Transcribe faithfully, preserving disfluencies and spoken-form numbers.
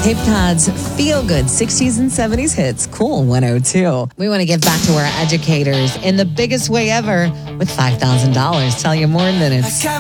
Cape Cod's feel-good sixties and seventies hits, Cool one oh two. We want to give back to our educators in the biggest way ever with five thousand dollars. Tell you more in minutes.